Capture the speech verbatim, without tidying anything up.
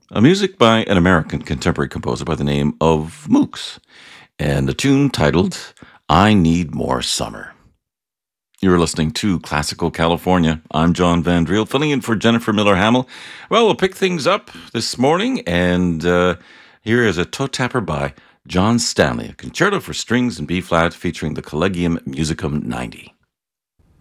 A music by an American contemporary composer by the name of Mooks, and a tune titled I Need More Summer. You're listening to Classical California. I'm John Van Driel, filling in for Jennifer Miller Hamill. Well, we'll pick things up this morning, and uh, here is a toe tapper by John Stanley, a concerto for strings in B flat featuring the Collegium Musicum ninety.